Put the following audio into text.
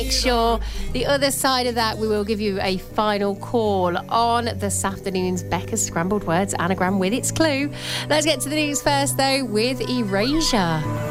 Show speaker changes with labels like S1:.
S1: Make sure the other side of that, we will give you a final call on this afternoon's Becca's Scrambled Words anagram with its clue. Let's get to the news first, though, with Erasure.